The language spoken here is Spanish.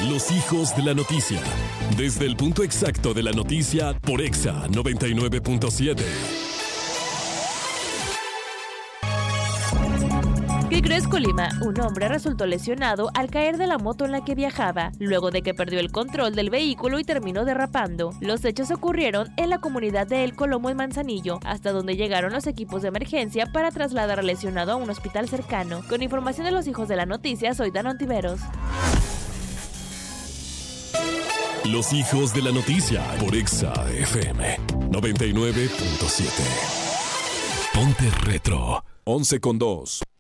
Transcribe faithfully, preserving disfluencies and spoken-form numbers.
Los hijos de la noticia. Desde el punto exacto de la noticia por Exa noventa y nueve punto siete. ¿Qué crees, Colima? Un hombre resultó lesionado al caer de la moto en la que viajaba, luego de que perdió el control del vehículo y terminó derrapando. Los hechos ocurrieron en la comunidad de El Colomo en Manzanillo, hasta donde llegaron los equipos de emergencia para trasladar al lesionado a un hospital cercano. Con información de los hijos de la noticia, soy Dan Ontiveros. Los hijos de la noticia por Exa F M noventa y nueve punto siete. Ponte Retro. once con dos.